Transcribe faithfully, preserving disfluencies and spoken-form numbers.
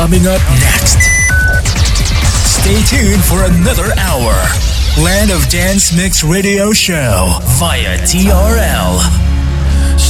coming up next. Stay tuned for another hour. Land of Dance Mix Radio Show via T R L.